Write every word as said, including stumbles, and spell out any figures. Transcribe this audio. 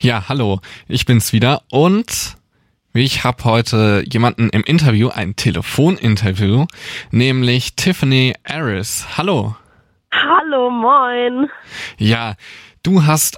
Ja, hallo, ich bin's wieder und ich habe heute jemanden im Interview, ein Telefoninterview, nämlich Tiffany Aris. Hallo. Hallo, moin. Ja, du hast